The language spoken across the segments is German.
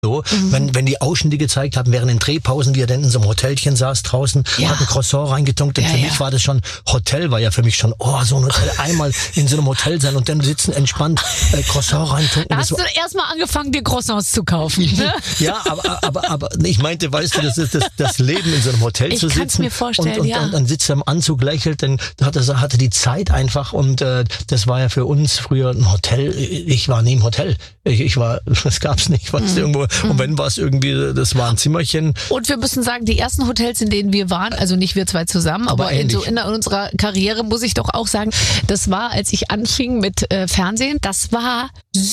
So, wenn die Ausschnitte gezeigt haben, während den Drehpausen, wie er denn in so einem Hotelchen saß draußen, hat ein Croissant reingetunkt. Und für mich war das schon, Hotel war ja für mich schon, so ein Hotel, einmal in so einem Hotel sein und dann sitzen entspannt, Croissant reintunken. Da hast du erstmal angefangen, dir Croissants zu kaufen. Ne? Ja, aber ich meinte, weißt du, das ist das Leben in so einem Hotel zu sitzen. Ich kann es mir vorstellen, und dann sitzt er im Anzug, lächelt, dann hatte die Zeit einfach und das war ja für uns früher ein Hotel. Ich war nie im Hotel. Das gab's nicht, weißt du, irgendwo. Und wenn war es irgendwie, das war ein Zimmerchen. Und wir müssen sagen, die ersten Hotels, in denen wir waren, also nicht wir zwei zusammen, aber in unserer Karriere muss ich doch auch sagen, das war, als ich anfing mit Fernsehen, das war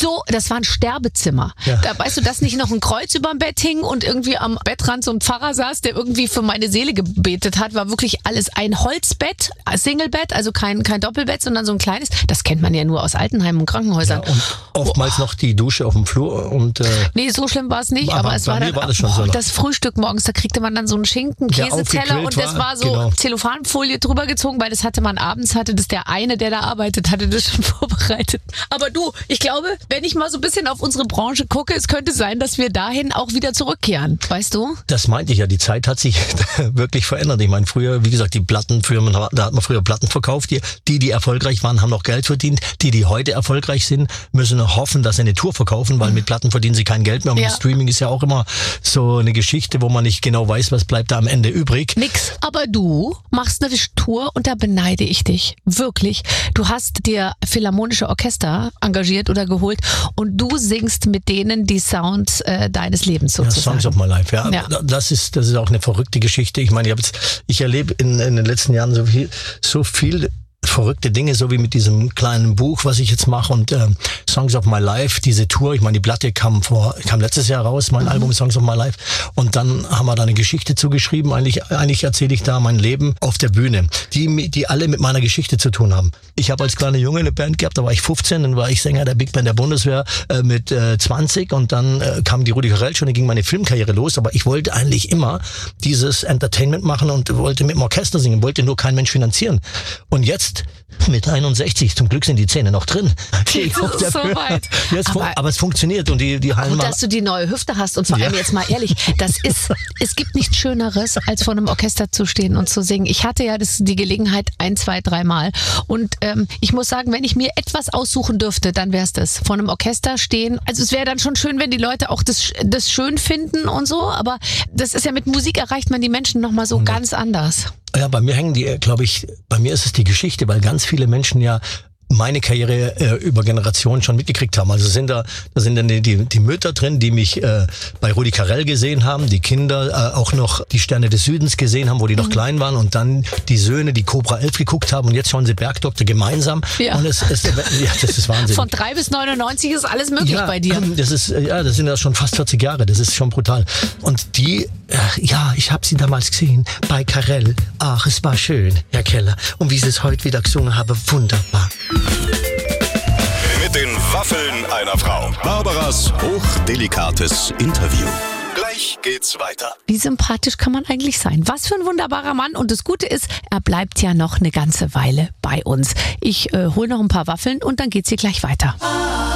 ein Sterbezimmer. Ja. Da weißt du, dass nicht noch ein Kreuz überm Bett hing und irgendwie am Bettrand so ein Pfarrer saß, der irgendwie für meine Seele gebetet hat, war wirklich alles ein Holzbett, ein Singlebett, also kein Doppelbett, sondern so ein kleines. Das kennt man ja nur aus Altenheimen und Krankenhäusern. Ja, und oftmals noch die Dusche auf dem Flur und nee, so schlimm war es nicht, aber es war dann das Frühstück morgens, da kriegte man dann so einen Schinken, Käseteller und das war so Zellophanfolie drüber gezogen, weil das hatte man abends, hatte das der eine, der da arbeitet, hatte das schon vorbereitet. Aber du, ich glaube, wenn ich mal so ein bisschen auf unsere Branche gucke, es könnte sein, dass wir dahin auch wieder zurückkehren, weißt du? Das meinte ich ja, die Zeit hat sich wirklich verändert. Ich meine, früher, wie gesagt, die Plattenfirmen, da hat man früher Platten verkauft, die erfolgreich waren, haben noch Geld verdient. Die heute erfolgreich sind, müssen hoffen, dass sie eine Tour verkaufen, weil mit Platten verdienen sie kein Geld mehr. Und Streaming ist ja auch immer so eine Geschichte, wo man nicht genau weiß, was bleibt da am Ende übrig. Nix. Aber du machst eine Tour und da beneide ich dich. Wirklich. Du hast dir philharmonische Orchester engagiert oder geholt und du singst mit denen die Sounds deines Lebens sozusagen. Ja, Songs of My Life, ja. Das ist auch eine verrückte Geschichte. Ich meine, ich erlebe in den letzten Jahren so viel verrückte Dinge, so wie mit diesem kleinen Buch, was ich jetzt mache und Songs of My Life, diese Tour, ich meine, die Platte kam letztes Jahr raus, mein Album Songs of My Life und dann haben wir da eine Geschichte zugeschrieben, eigentlich erzähle ich da mein Leben auf der Bühne, die alle mit meiner Geschichte zu tun haben. Ich habe als kleiner Junge eine Band gehabt, da war ich 15, dann war ich Sänger der Big Band der Bundeswehr mit 20 und dann kam die Rudi Carrell schon, dann ging meine Filmkarriere los, aber ich wollte eigentlich immer dieses Entertainment machen und wollte mit dem Orchester singen, wollte nur kein Mensch finanzieren. Und jetzt mit 61, zum Glück sind die Zähne noch drin. So weit. Aber es funktioniert und die Hallen. Gut, dass du die neue Hüfte hast und vor allem jetzt mal ehrlich, es gibt nichts Schöneres, als vor einem Orchester zu stehen und zu singen. Ich hatte ja die Gelegenheit 1, 2, 3 Mal und ich muss sagen, wenn ich mir etwas aussuchen dürfte, dann wäre es das. Vor einem Orchester stehen. Also es wäre dann schon schön, wenn die Leute auch das schön finden und so, aber das ist ja mit Musik erreicht man die Menschen nochmal so ganz anders. Ja, bei mir bei mir ist es die Geschichte, weil ganz viele Menschen ja meine Karriere über Generationen schon mitgekriegt haben. Also da sind dann die Mütter drin, die mich bei Rudi Carrell gesehen haben, die Kinder auch noch die Sterne des Südens gesehen haben, wo die noch klein waren und dann die Söhne, die Cobra 11 geguckt haben und jetzt schauen sie Bergdoktor gemeinsam. Ja. Und das ist Wahnsinn. Von 3 bis 99 ist alles möglich bei dir. Das sind ja schon fast 40 Jahre, das ist schon brutal. Und ich habe sie damals gesehen bei Carrell. Ach, es war schön, Herr Keller. Und wie sie es heute wieder gesungen haben, wunderbar. Mit den Waffeln einer Frau. Barbaras hochdelikates Interview. Gleich geht's weiter. Wie sympathisch kann man eigentlich sein? Was für ein wunderbarer Mann. Und das Gute ist, er bleibt ja noch eine ganze Weile bei uns. Ich hole noch ein paar Waffeln und dann geht's hier gleich weiter.